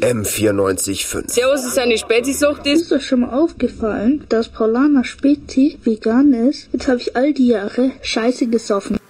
M94.5. Servus, ist eine Spätisucht ist. Ist euch schon mal aufgefallen, dass Paulaner Spezi vegan ist? Jetzt habe ich all die Jahre Scheiße gesoffen.